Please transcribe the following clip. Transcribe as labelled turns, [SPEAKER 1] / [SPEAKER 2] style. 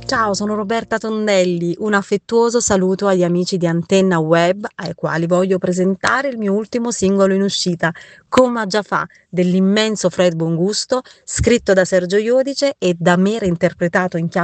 [SPEAKER 1] Ciao, sono Roberta Tondelli. Un affettuoso saluto agli amici di Antenna Web, ai quali voglio presentare il mio ultimo singolo in uscita, Coma già fa, dell'immenso Fred Bongusto, scritto da Sergio Iodice e da me reinterpretato in chiave